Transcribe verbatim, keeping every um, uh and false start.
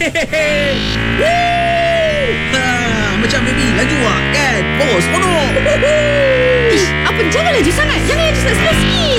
Ha, macam baby laju ah kan. Oh, seronok. Ish, apa, jangan laju sangat. Jangan laju sangat. Slow sikit.